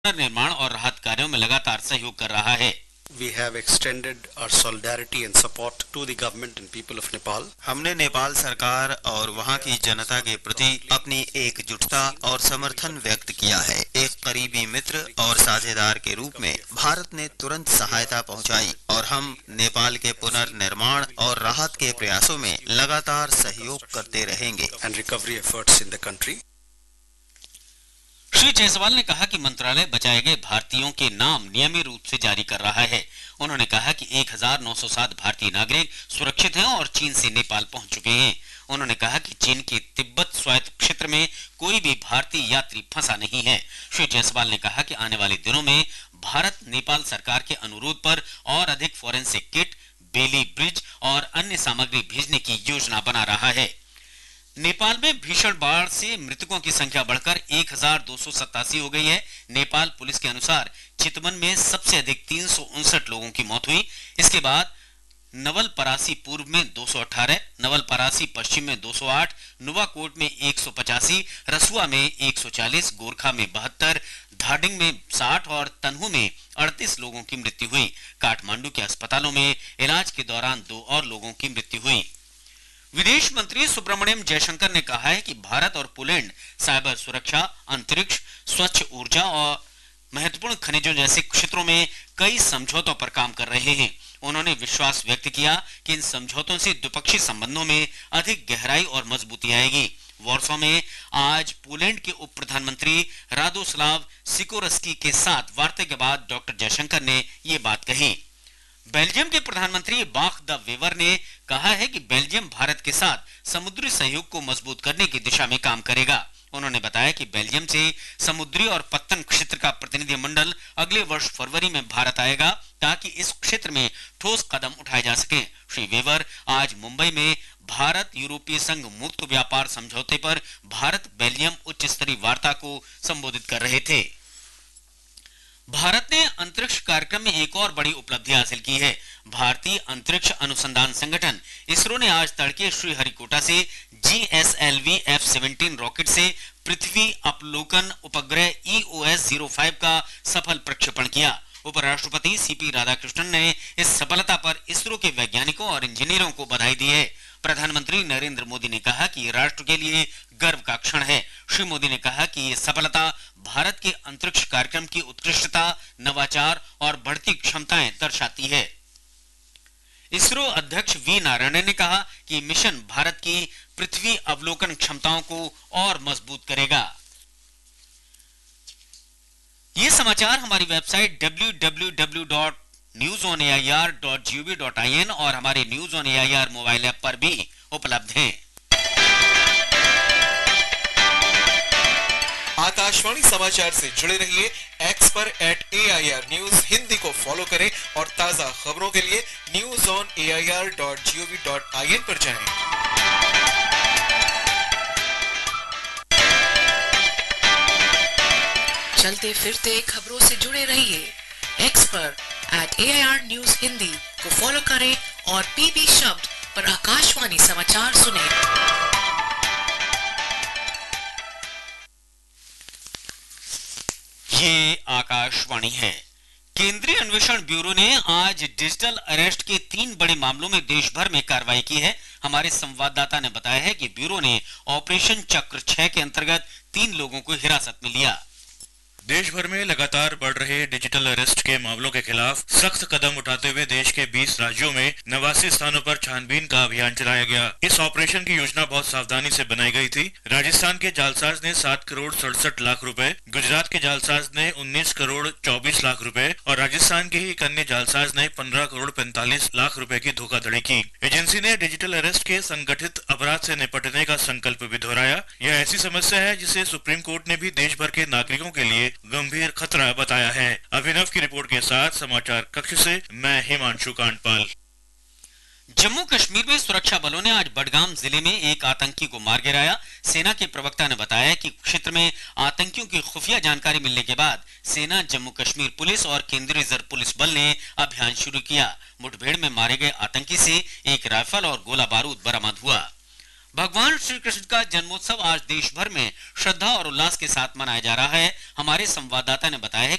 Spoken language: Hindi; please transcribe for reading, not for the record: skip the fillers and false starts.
निर्माण और राहत कार्यों में लगातार सहयोग कर रहा है। We have extended our solidarity and support to the government and people of Nepal. हमने नेपाल सरकार और वहां की जनता के प्रति अपनी एकजुटता और समर्थन व्यक्त किया है। एक करीबी मित्र और साझेदार के रूप में भारत ने तुरंत सहायता पहुंचाई और हम नेपाल के पुनर्निर्माण और राहत के प्रयासों में लगातार सहयोग करते रहेंगे। And recovery efforts in the country. Shri Jaiswal ने कहा कि मंत्रालय बचाए गए भारतीयों के नाम नियमित रूप से जारी कर रहा है। उन्होंने कहा कि 1907 भारतीय नागरिक सुरक्षित हैं और चीन से नेपाल पहुंच चुके हैं। उन्होंने कहा कि चीन के तिब्बत स्वायत्त क्षेत्र में कोई भी भारतीय यात्री फंसा नहीं है। श्री जायसवाल ने कहा कि आने वाले दिनों में भारत नेपाल सरकार के अनुरोध पर और अधिक फोरेंसिक किट, बेली ब्रिज और अन्य सामग्री भेजने की योजना बना रहा है। नेपाल में भीषण बाढ़ से मृतकों की संख्या बढ़कर 1287 हो गई है। नेपाल पुलिस के अनुसार चितवन में सबसे अधिक 359 लोगों की मौत हुई। इसके बाद नवलपरासी पूर्व में 218, नवलपरासी पश्चिम में 208, नुवाकोट में 185, रसुआ में 140, गोरखा में 72, धाडिंग में 60 और तनहू में 38 लोगों की मृत्यु हुई। काठमांडू के अस्पतालों में इलाज के दौरान 2 और लोगों की मृत्यु हुई। विदेश मंत्री सुब्रमण्यम जयशंकर ने कहा है कि भारत और पोलैंड साइबर सुरक्षा, अंतरिक्ष, स्वच्छ ऊर्जा और महत्वपूर्ण खनिजों जैसे क्षेत्रों में कई समझौतों पर काम कर रहे हैं। उन्होंने विश्वास व्यक्त किया कि इन समझौतों से द्विपक्षीय संबंधों में अधिक गहराई और मजबूती आएगी। वॉर्सो में आज पोलैंड के उप प्रधानमंत्री रादोस्लाव सिकोरस्की के साथ वार्ता के बाद डॉक्टर जयशंकर ने ये बात कही। बेल्जियम के प्रधानमंत्री बाख द वेवर ने कहा है कि बेल्जियम भारत के साथ समुद्री सहयोग को मजबूत करने की दिशा में काम करेगा। उन्होंने बताया कि बेल्जियम से समुद्री और पत्तन क्षेत्र का प्रतिनिधिमंडल अगले वर्ष फरवरी में भारत आएगा ताकि इस क्षेत्र में ठोस कदम उठाए जा सके। श्री वेवर आज मुंबई में भारत यूरोपीय संघ मुक्त व्यापार समझौते पर भारत बेल्जियम उच्च स्तरीय वार्ता को संबोधित कर रहे थे। भारत ने अंतरिक्ष कार्यक्रम में एक और बड़ी उपलब्धि हासिल की है। भारतीय अंतरिक्ष अनुसंधान संगठन इसरो ने आज तड़के श्रीहरिकोटा से GSLV F-17 रॉकेट से पृथ्वी अवलोकन उपग्रह EOS-05 का सफल प्रक्षेपण किया। उपराष्ट्रपति CP राधाकृष्णन ने इस सफलता पर इसरो के वैज्ञानिकों और इंजीनियरों को बधाई दी है। प्रधानमंत्री नरेंद्र मोदी ने कहा कि ये राष्ट्र के लिए गर्व का क्षण है। श्री मोदी ने कहा कि ये सफलता भारत के अंतरिक्ष कार्यक्रम की उत्कृष्टता, नवाचार और बढ़ती क्षमताएं दर्शाती है। इसरो अध्यक्ष वी नारायणन ने कहा कि मिशन भारत की पृथ्वी अवलोकन क्षमताओं को और मजबूत करेगा। ये समाचार हमारी वेबसाइट www.newsonair.gov.in और हमारे news on AIR mobile app पर भी उपलब्ध हैं। आकाशवाणी समाचार से जुड़े रहिए। एक्स पर @AIR न्यूज हिंदी को फॉलो करें और ताजा खबरों के लिए newsonair.gov.in पर जाएं। चलते फिरते खबरों से जुड़े रहिए। एक्स पर @AIR न्यूज हिंदी को फॉलो करें और PB शब्द पर आकाशवाणी समाचार सुनें। ये आकाशवाणी है। केंद्रीय अन्वेषण ब्यूरो ने आज डिजिटल अरेस्ट के 3 बड़े मामलों में देश भर में कार्रवाई की है। हमारे संवाददाता ने बताया है कि ब्यूरो ने ऑपरेशन चक्र 6 के अंतर्गत 3 लोगों को हिरासत में लिया। देश भर में लगातार बढ़ रहे डिजिटल अरेस्ट के मामलों के खिलाफ सख्त कदम उठाते हुए देश के 20 राज्यों में 89 स्थानों पर छानबीन का अभियान चलाया गया। इस ऑपरेशन की योजना बहुत सावधानी से बनाई गई थी। राजस्थान के जालसाज ने 7 करोड़ 67 लाख रुपए, गुजरात के जालसाज ने 19 करोड़ 24 लाख रुपए और राजस्थान के ही एक अन्य जालसाज ने 15 करोड़ 45 लाख रुपए की धोखाधड़ी की। एजेंसी ने डिजिटल अरेस्ट के संगठित अपराध से निपटने का संकल्प भी दोहराया। यह ऐसी समस्या है जिसे सुप्रीम कोर्ट ने भी देश भर के नागरिकों के लिए गंभीर खतरा बताया है। अभिनव की रिपोर्ट के साथ समाचार कक्ष से मैं हिमांशु कांडपाल। जम्मू कश्मीर में सुरक्षा बलों ने आज बडगाम जिले में एक आतंकी को मार गिराया। सेना के प्रवक्ता ने बताया कि क्षेत्र में आतंकियों की खुफिया जानकारी मिलने के बाद सेना, जम्मू कश्मीर पुलिस और केंद्रीय रिजर्व पुलिस बल ने अभियान शुरू किया। मुठभेड़ में मारे गए आतंकी से एक राइफल और गोला बारूद बरामद हुआ। भगवान श्री कृष्ण का जन्मोत्सव आज देश भर में श्रद्धा और उल्लास के साथ मनाया जा रहा है। हमारे संवाददाता ने बताया है